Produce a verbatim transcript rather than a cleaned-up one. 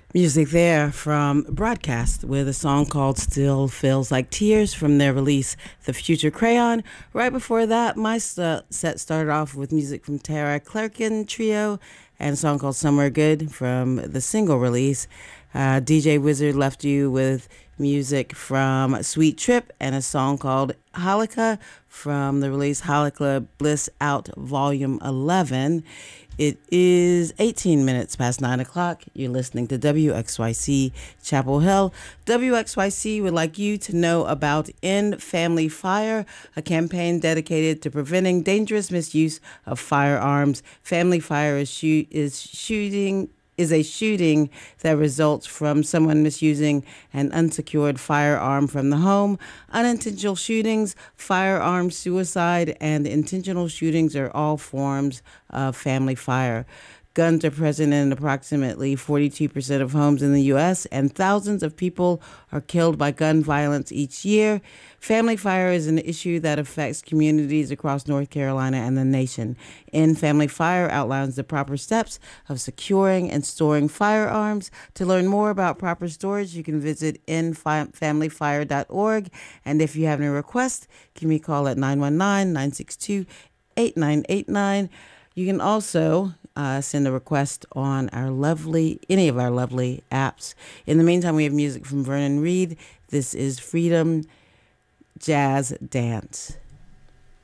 Music there from Broadcast with a song called Still Feels Like Tears from their release The Future Crayon. Right before that, my st- set started off with music from Tara Clerkin Trio and a song called Somewhere Good from the single release. Uh, D J Wizard left you with music from Sweet Trip and a song called Halika from the release Halika Bliss Out Volume eleven. It is eighteen minutes past nine o'clock. You're listening to W X Y C Chapel Hill. W X Y C would like you to know about End Family Fire, a campaign dedicated to preventing dangerous misuse of firearms. Family Fire is, shoot, is shooting is a shooting that results from someone misusing an unsecured firearm from the home. Unintentional shootings, firearm suicide, and intentional shootings are all forms of family fire. Guns are present in approximately forty-two percent of homes in the U S, and thousands of people are killed by gun violence each year. Family fire is an issue that affects communities across North Carolina and the nation. End Family Fire outlines the proper steps of securing and storing firearms. To learn more about proper storage, you can visit end family fire dot org. And if you have any requests, give me a call at nine one nine, nine six two, eight nine eight nine. You can also uh, send a request on our lovely, any of our lovely apps. In the meantime, we have music from Vernon Reid. This is Freedom Jazz Dance.